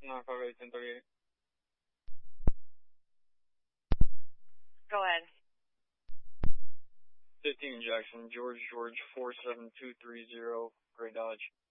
958 1038. Go ahead. 15 Jackson, George 47230, Gray Dodge.